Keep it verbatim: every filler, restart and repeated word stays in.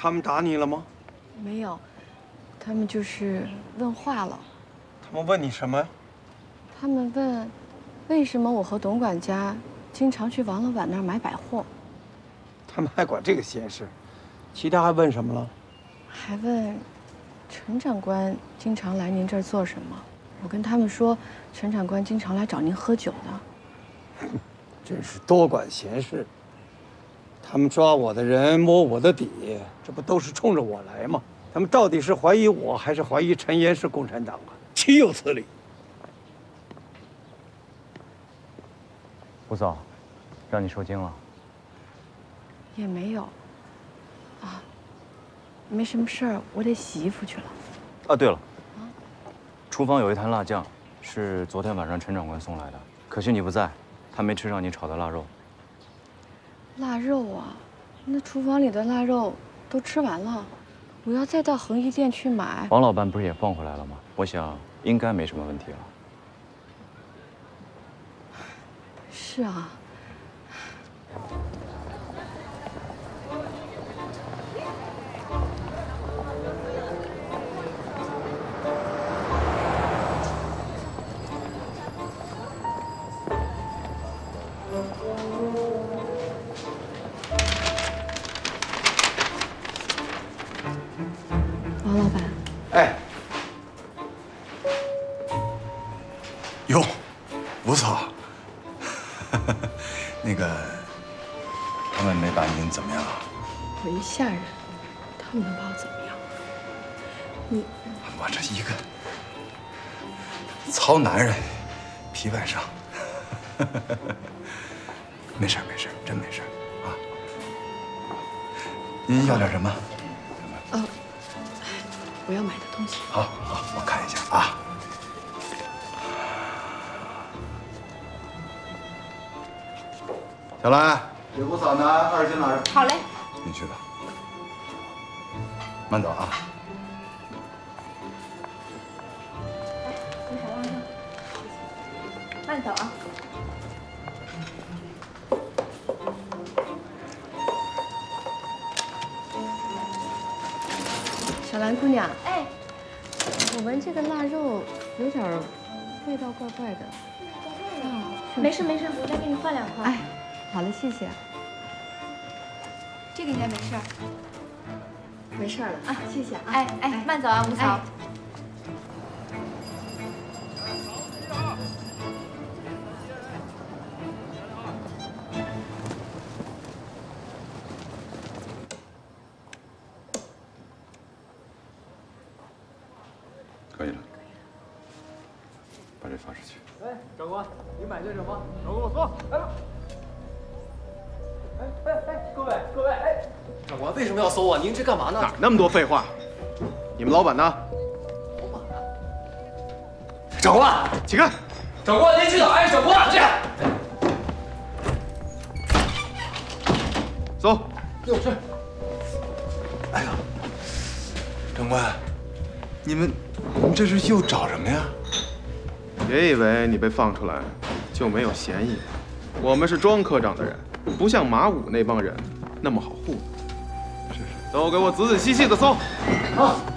他们打你了吗？ 没有，他们就是问话了。 他们问你什么呀？ 他们问，为什么我和董管家经常去王老板那儿买百货？ 他们还管这个闲事，其他还问什么了？ 还问，陈长官经常来您这儿做什么？我跟他们说，陈长官经常来找您喝酒呢。 真是多管闲事。他们抓我的人，摸我的底，这不都是冲着我来吗？他们到底是怀疑我，还是怀疑陈岩是共产党啊？岂有此理！ 吴嫂，让你受惊了。 也没有。啊，没什么事儿，我得洗衣服去了。 啊，对了，厨房有一坛辣酱，是昨天晚上陈长官送来的，可惜你不在，他没吃上你炒的腊肉。 腊肉啊，那厨房里的腊肉都吃完了，我要再到恒一店去买。 王老板不是也放回来了吗？我想应该没什么问题了。 是啊。王老板， 哎， 哟，吴嫂，那个，他们没把您怎么样？ 我一下人，他们能把我怎么样？你， 我这一个糙男人，皮外伤。没事没事，真没事啊。您要点什么？ 哦，我要买的东西。 好，好，我看一下啊。小兰，给吴嫂拿二斤腊肉。 好嘞。 你去吧，慢走啊。 你好，慢慢，慢走啊。 小兰姑娘， 哎， 我闻这个腊肉有点味道怪怪的。啊， 没事没事，我再给你换两块。 哎，好了，谢谢。 这个应该没事儿。 没事了啊，谢谢啊。 哎哎，慢走啊，吴嫂。 可以了，把这发出去。 哎，长官，你买些什么？都跟我说。来吧。哎哎哎，各位各位，哎， 长官为什么要搜啊？您这干嘛呢？ 哪那么多废话？你们老板呢？ 老板呢？长官， 起开！ 长官，您去哪儿？哎，长官，这样。 走。 有事。 哎呀，长官，你们你们这是又找什么呀？ 别以为你被放出来就没有嫌疑，我们是庄科长的人，不像马武那帮人那么好糊弄。是是，都给我仔仔细细的搜。 好。